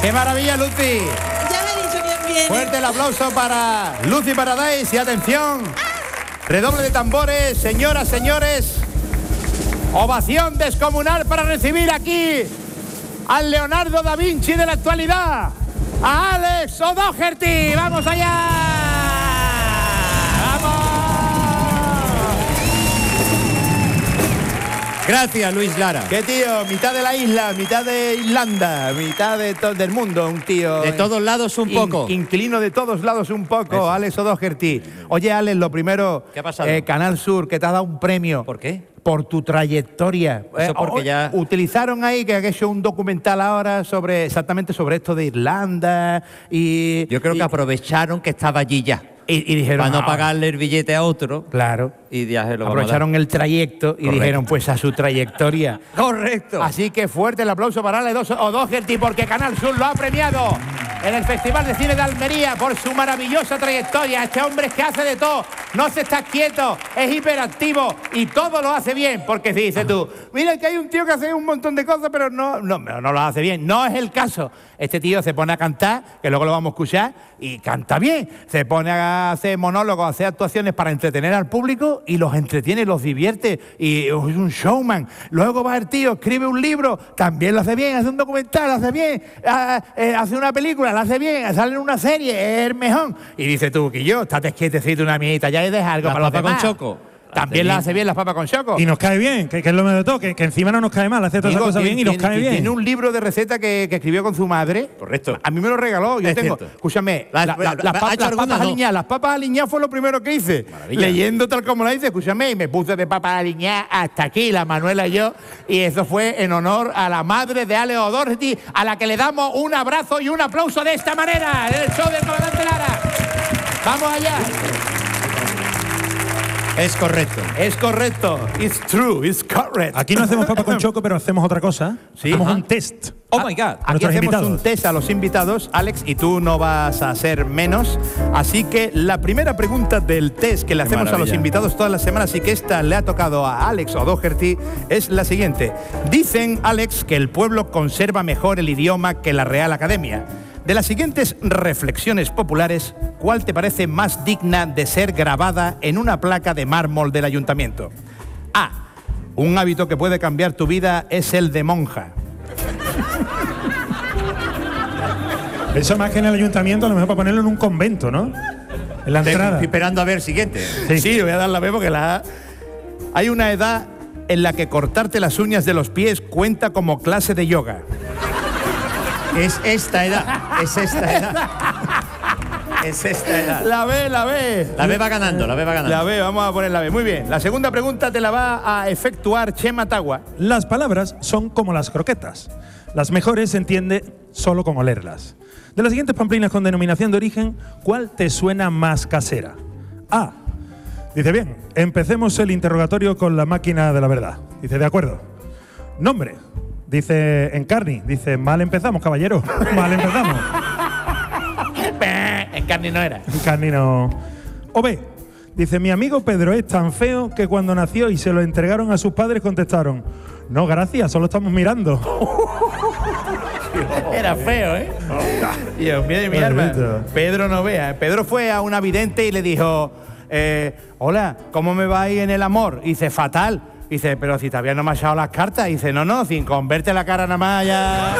¡Qué maravilla, Lucy! Ya me he dicho bien. Fuerte el aplauso para Lucy Paradise y atención. Redoble de tambores, señoras, señores. Ovación descomunal para recibir aquí al Leonardo da Vinci de la actualidad, a Alex O'Doherty. ¡Vamos allá! ¡Vamos! Gracias, Luis Lara. ¡Qué tío! Mitad de la isla, mitad de Irlanda, mitad de del mundo, un tío. De todos lados un poco. Inclino de todos lados un poco, eso. Alex O'Doherty. Oye, Alex, lo primero, ¿qué ha pasado? Canal Sur, que te ha dado un premio. ¿Por qué? Por tu trayectoria. Eso porque ya... Utilizaron ahí que ha hecho un documental ahora sobre exactamente sobre esto de Irlanda y... Yo creo que aprovecharon que estaba allí ya. Y dijeron... Para no pagarle el billete a otro. Claro. Y ya se lo aprovecharon el trayecto y dijeron pues a su trayectoria. Correcto. Así que fuerte el aplauso para Alex O'Doherty porque Canal Sur lo ha premiado en el Festival de Cine de Almería por su maravillosa trayectoria. Este hombre es que hace de todo, no se está quieto, es hiperactivo y todo lo hace bien. Porque si dices tú, mira que hay un tío que hace un montón de cosas pero no lo hace bien. No es el caso. Este tío se pone a cantar, que luego lo vamos a escuchar, y canta bien. Se pone a hacer monólogos, a hacer actuaciones para entretener al público y los entretiene, los divierte y es un showman. Luego va el tío, escribe un libro, también lo hace bien, hace un documental, lo hace bien, hace una película, lo hace bien, sale en una serie, es el mejor. Y dice tú, que yo, estate quietecito una miedita, ya y deja algo para los demás. Con choco. También las hace bien las papas con choco. Y nos cae bien, que es lo mejor de todo, que encima no nos cae mal, hace todas esas cosas bien y nos cae bien. Tiene un libro de receta que escribió con su madre. Correcto. A mí me lo regaló. Yo tengo. Cierto. Escúchame, las papas aliñadas. Las papas aliñadas fue lo primero que hice. Maravilla. Leyendo tal como la hice, escúchame, y me puse de papas aliñadas hasta aquí, la Manuela y yo. Y eso fue en honor a la madre de Alex O'Doherty, a la que le damos un abrazo y un aplauso de esta manera. En el show del Comandante Lara. Vamos allá. Es correcto. Es correcto. It's true. It's correct. Aquí no hacemos papa con choco, pero hacemos otra cosa. Sí. Hacemos Ajá. un test. Oh my God. Aquí hacemos un test a los invitados, Alex, y tú no vas a ser menos. Así que la primera pregunta del test que le hacemos a los invitados todas las semanas y que esta le ha tocado a Alex O'Doherty es la siguiente. Dicen, Alex, que el pueblo conserva mejor el idioma que la Real Academia. De las siguientes reflexiones populares, ¿cuál te parece más digna de ser grabada en una placa de mármol del ayuntamiento? A. Un hábito que puede cambiar tu vida es el de monja. Eso más que en el ayuntamiento, a lo mejor para ponerlo en un convento, ¿no? En la entrada. Estoy esperando a ver el siguiente. Sí, voy a dar la B porque hay una edad en la que cortarte las uñas de los pies cuenta como clase de yoga. Es esta edad. Es esta edad. Es esta edad. La B. La B va ganando, la B va ganando. La B, vamos a poner la B. Muy bien. La segunda pregunta te la va a efectuar Chema Tagua. Las palabras son como las croquetas. Las mejores se entiende solo con olerlas. De las siguientes pamplinas con denominación de origen, ¿cuál te suena más casera? A. Dice, bien, empecemos el interrogatorio con la máquina de la verdad. Dice, de acuerdo. Nombre. Dice Encarni, dice, mal empezamos, caballero. Mal empezamos. Encarni no era. Encarni no. O B. Dice, mi amigo Pedro es tan feo que cuando nació y se lo entregaron a sus padres contestaron, no, gracias, solo estamos mirando. Era feo, ¿eh? Dios mío, mi alma. Pedro no vea. Pedro fue a una vidente y le dijo, hola, ¿cómo me va ahí en el amor? Y dice, fatal. Dice, pero si todavía no me has echado las cartas. Dice, no, sin converte la cara nada más ya.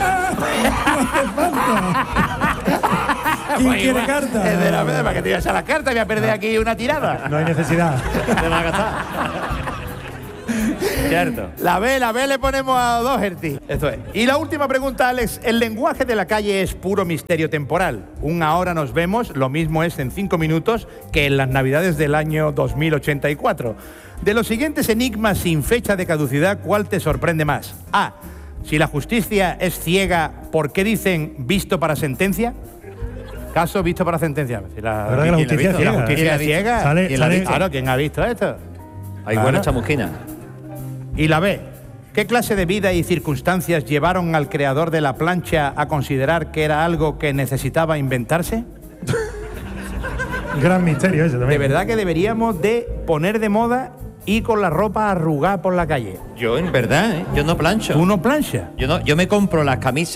¿Quién quiere cartas? ¿Para que te ibas a las cartas? Voy a perder aquí una tirada. No hay necesidad. Te va a gastar. Cierto. La B le ponemos a O'Doherty. Esto es. Y la última pregunta, Alex. El lenguaje de la calle es puro misterio temporal. Un ahora nos vemos, lo mismo es en 5 minutos que en las navidades del año 2084. De los siguientes enigmas sin fecha de caducidad, ¿cuál te sorprende más? A. Si la justicia es ciega, ¿por qué dicen visto para sentencia? Caso visto para sentencia. Si la justicia es ciega. Claro, ¿quién ha visto esto? Hay buena chamusquina. Y la B. ¿Qué clase de vida y circunstancias llevaron al creador de la plancha a considerar que era algo que necesitaba inventarse? Gran misterio ese también. De verdad que deberíamos de poner de moda ir con la ropa arrugada por la calle. Yo, en verdad, yo no plancho. ¿Tú no planchas? Yo me compro las camisas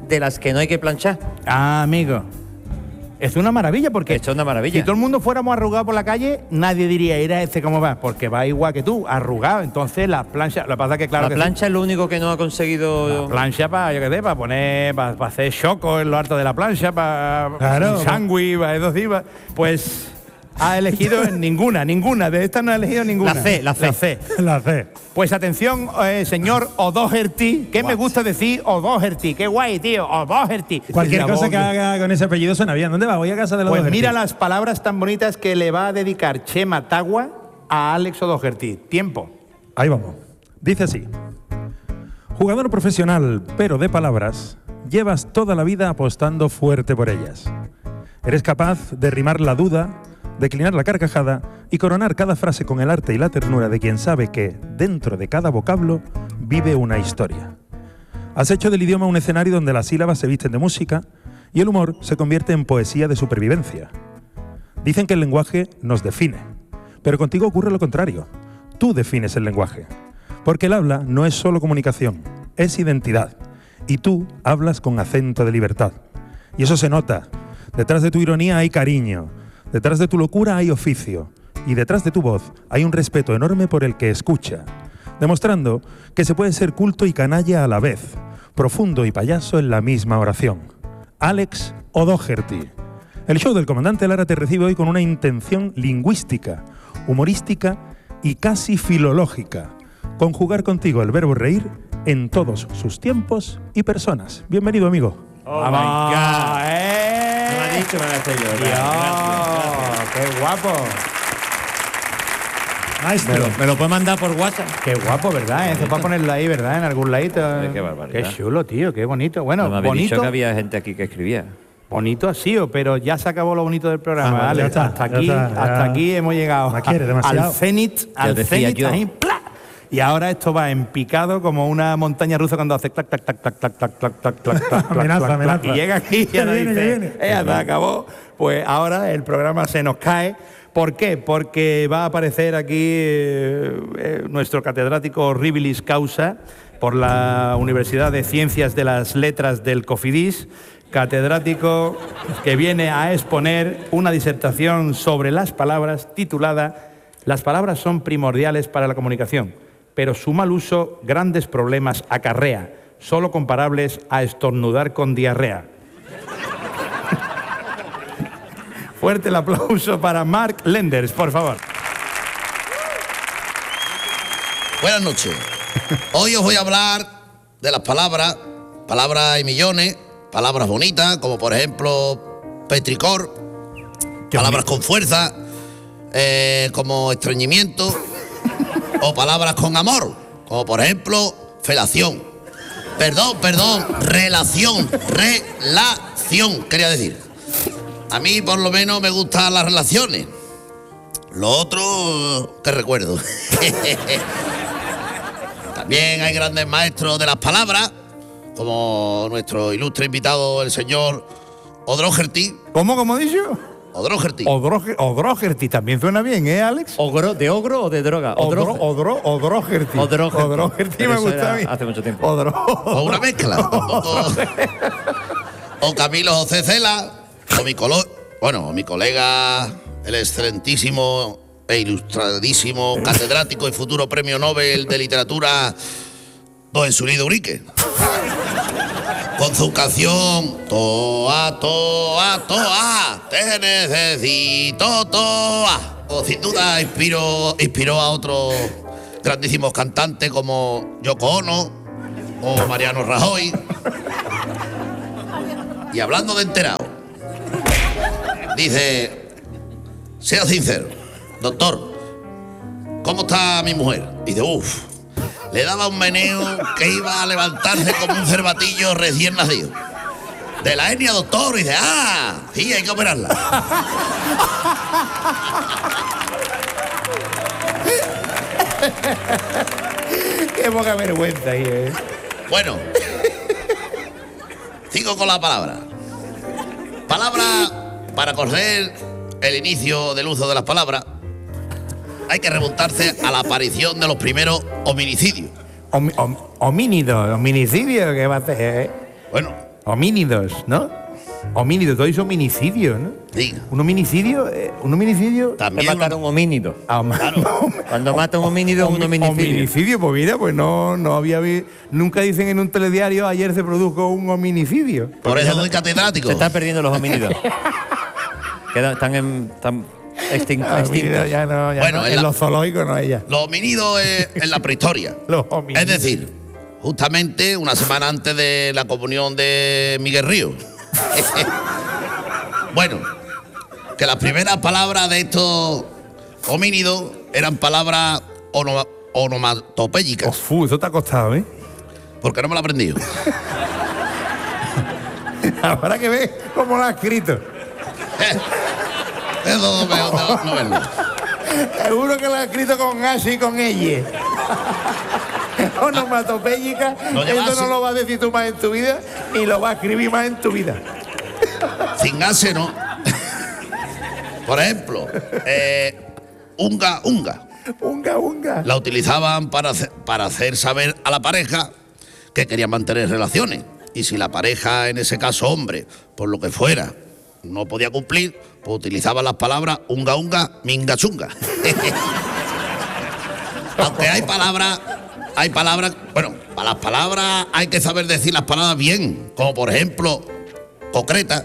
de las que no hay que planchar. Ah, amigo. Es una maravilla porque Esto es una maravilla. si todo el mundo fuéramos arrugados por la calle, nadie diría, era este cómo va, porque va igual que tú, arrugado. Entonces las planchas, lo que pasa es que claro La que plancha es lo único que no ha conseguido. la plancha para, yo qué sé, para poner, para hacer choco en lo alto de la plancha, para Claro. un sándwich, para eso sí, pues ha elegido ninguna, de estas no ha elegido ninguna. La C. La C. Pues atención, señor O'Doherty, que me gusta decir O'Doherty, qué guay, tío, O'Doherty. Cualquier La cosa voz que haga con ese apellido suena bien. ¿Dónde va? Voy a casa de los Pues Doherty. mira las palabras tan bonitas que le va a dedicar Chema Tagua a Alex O'Doherty. Tiempo. Ahí vamos. Dice así. Jugador profesional, pero de palabras, llevas toda la vida apostando fuerte por ellas. Eres capaz de rimar la duda, declinar la carcajada y coronar cada frase con el arte y la ternura de quien sabe que, dentro de cada vocablo, vive una historia. Has hecho del idioma un escenario donde las sílabas se visten de música y el humor se convierte en poesía de supervivencia. Dicen que el lenguaje nos define, pero contigo ocurre lo contrario. Tú defines el lenguaje, porque el habla no es solo comunicación, es identidad. Y tú hablas con acento de libertad. Y eso se nota. Detrás de tu ironía hay cariño, detrás de tu locura hay oficio, y detrás de tu voz hay un respeto enorme por el que escucha, demostrando que se puede ser culto y canalla a la vez, profundo y payaso en la misma oración. Alex O'Doherty. El show del comandante Lara te recibe hoy con una intención lingüística, humorística y casi filológica. Conjugar contigo el verbo reír en todos sus tiempos y personas. Bienvenido, amigo. Oh my God. ¡Eh! Me lo ha dicho, me lo ha hecho yo. Dios, ¡qué guapo! Maestro. ¿Me lo puede mandar por WhatsApp? Qué guapo, ¿verdad? Eso para ponerlo ahí, ¿verdad? En algún ladito. Qué barbaridad. Qué chulo, tío, qué bonito. Bueno, No me habéis dicho bonito. que había gente aquí que escribía. Bonito ha sido, pero ya se acabó lo bonito del programa, Ah, Alex. ya está, hasta ya aquí, está, ya. hasta aquí hemos llegado. La quiere demasiado. Al cenit, decía yo. ahí, ¡plá! Y ahora esto va en picado como una montaña rusa cuando hace clac, clac, clac, clac, clac, clac, clac, clac, clac, clac, Amenaza, clac, amenaza. clac. Y llega aquí y Ya ahora viene, dice, ya viene. ya se acabó. Pues ahora el programa se nos cae. ¿Por qué? Porque va a aparecer aquí nuestro catedrático Horribilis Causa por la Universidad de Ciencias de las Letras del Cofidis, catedrático que viene a exponer una disertación sobre las palabras titulada «Las palabras son primordiales para la comunicación, pero su mal uso grandes problemas acarrea, solo comparables a estornudar con diarrea». Fuerte el aplauso para Mark Lenders, por favor. Buenas noches. Hoy os voy a hablar de las palabras, palabras y millones, palabras bonitas, como por ejemplo petricor, palabras con fuerza, como estreñimiento, o palabras con amor, como por ejemplo felación. Perdón, relación, quería decir. A mí por lo menos me gustan las relaciones. Lo otro, que recuerdo. También hay grandes maestros de las palabras, como nuestro ilustre invitado, el señor O'Doherty. ¿Cómo ha dicho? O'Doherty. O'Doherty también suena bien, ¿eh, Alex? ¿De ogro o de droga? O'Doherty. O'Doherty me Eso gusta era a mí. hace mucho tiempo. O una mezcla. O Camilo José Cela. O mi colega, el excelentísimo e ilustradísimo catedrático y futuro premio Nobel de Literatura, don Surido Urique. Con su canción Toa, Toa, Toa, te necesito Toa. O sin duda inspiró a otros grandísimos cantantes como Yoko Ono o Mariano Rajoy. Y hablando de enterado, dice, sea sincero, doctor, ¿cómo está mi mujer? Dice, le daba un meneo que iba a levantarse como un cervatillo recién nacido. De la hernia, doctor, y dice, sí, hay que operarla. Qué poca vergüenza ahí, ¿eh? Bueno, sigo con la palabra. Palabra, para conocer el inicio del uso de las palabras, hay que remontarse a la aparición de los primeros hominicidios. Homínicidio, ¿qué va a hacer, eh? Bueno, Homínidos, ¿no? Homínidos, todo eso homicidio, ¿no? Sí. Un homicidio. Es También matar a un homínido. Claro. Cuando mata un homínido es un homicidio. Homicidio, pues mira, pues no había nunca dicen en un telediario ayer se produjo un homicidio. por eso soy catedrático. Se están perdiendo los homínidos. Están extintos. Homínidos ya no, Bueno, en los zoológicos no hay ya. Los homínidos en la prehistoria. Los homínidos. Es decir, justamente una semana antes de la comunión de Miguel Río. Bueno, que las primeras palabras de estos homínidos eran palabras onomatopéyicas. Eso te ha costado, ¿eh? Porque no me lo he aprendido. Habrá que ver cómo lo ha escrito. Eso no verlo. Seguro que lo ha escrito con H y con elle. Onomatopéyica. Lo lleva Eso así. no lo vas a decir tú más en tu vida, ni lo vas a escribir más en tu vida. Sin ase, no. Por ejemplo, unga. Unga. La utilizaban para hacer saber a la pareja que querían mantener relaciones. Y si la pareja, en ese caso hombre, por lo que fuera, no podía cumplir, pues utilizaban las palabras unga, minga, chunga. Aunque hay palabras, bueno, para las palabras hay que saber decir las palabras bien, como por ejemplo, concreta,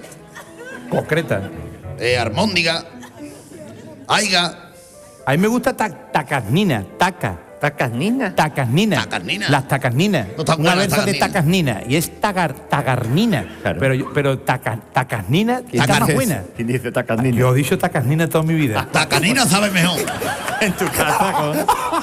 armóndiga, aiga. A mí me gusta tacasnina, ¿Tacasnina? Tacasnina. Las tacasninas. No está Una buena la versa de tacasnina. tacasnina. Y es tagarnina. Claro. Pero tacasnina está más Tacanes. buena. ¿Quién dice tacasnina? Yo he dicho tacasnina toda mi vida. Tacanina sabe mejor. En tu casa.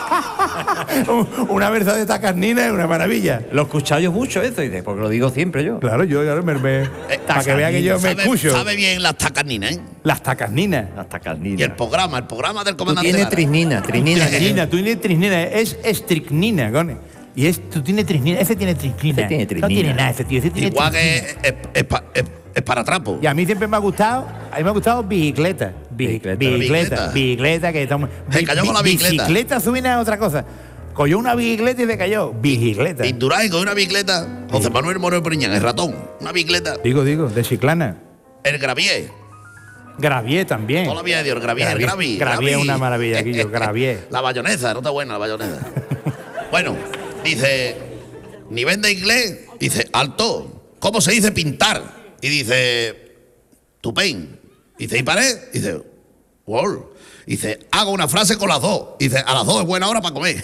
Una versa de tacasnina es una maravilla. Lo escucháis mucho eso, dice, porque lo digo siempre yo. Claro, yo para que vea que yo me escucho. Sabe bien las tacaninas, ¿eh? Las tacasninas. Las Y tacasninas. el programa del Tú comandante tienes Lara. trisnina. Trisnina, tú tienes trisnina, es estricnina, cone. Y tú tienes trisnina, ese tiene trisnina. Ese tiene No trisnina. tiene nada ese tío, ese tiene Igual trisnina. que es para trapo. Y a mí siempre me ha gustado, bicicleta. Bicicleta. Bicicleta, que estamos. Se cayó con la bicicleta. Bicicleta suena a otra cosa. Cogió una bicicleta y se cayó. Bicicleta. Indurain con una bicicleta. José Manuel Moreno Priñán, el ratón. Una bicicleta. Digo, de Chiclana. El gravier. Gravier también. Toda la vida de Dios, el gravier. Gravier es una maravilla, Guillo, gravier. La bayonesa, no está buena la bayonesa. Bueno, dice, nivel de inglés, dice, alto. ¿Cómo se dice pintar? Y dice, tu paint. Dice, ¿y pared? Dice, wall. Dice, hago una frase con las dos. Dice, a las 2 es buena hora para comer.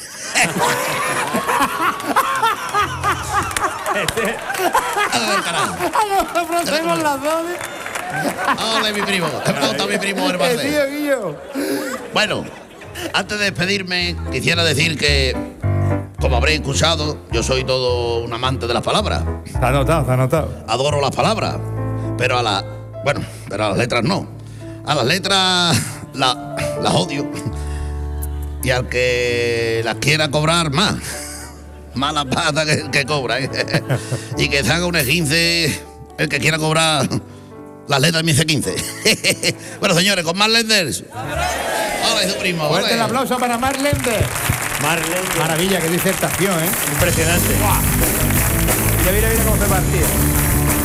Ándale, carajo. Hacemos las dos. Ole, mi primo. Me gusta mi primo hermano. Tío, Guillo. Bueno, antes de despedirme, quisiera decir que, como habréis escuchado, yo soy todo un amante de las palabras. Está anotado. Adoro las palabras, pero a las letras no. A las letras las odio. Y al que las quiera cobrar más la pata que cobra. Y que se haga un E15 el que quiera cobrar las letras de mi C15. Bueno, señores, con Mark Lenders. Hola, su primo. Fuerte el ole. aplauso para Mark Lender. Marlene. Maravilla, qué disertación, ¿eh? Impresionante. Mira cómo se partía.